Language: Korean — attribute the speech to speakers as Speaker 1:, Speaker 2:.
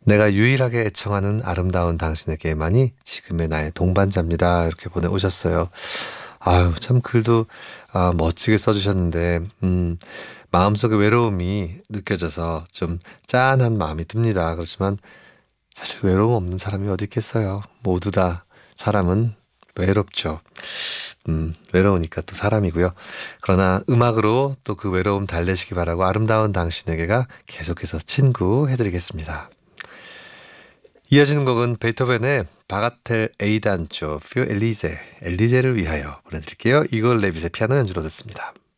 Speaker 1: 내가 유일하게 애청하는 아름다운 당신에게만이 지금의 나의 동반자입니다. 이렇게 보내오셨어요. 아유, 참 글도 멋지게 써주셨는데, 마음속에 외로움이 느껴져서 좀 짠한 마음이 듭니다. 그렇지만 사실 외로움 없는 사람이 어디 있겠어요. 모두 다 사람은 외롭죠. 외로우니까 또 사람이고요. 그러나 음악으로 또 그 외로움 달래시기 바라고 아름다운 당신에게가 계속해서 친구해드리겠습니다. 이어지는 곡은 베토벤의 바가텔 A단조 퓨 엘리제, 엘리제를 위하여 보내드릴게요. 이걸 레빗의 피아노 연주로 듣습니다.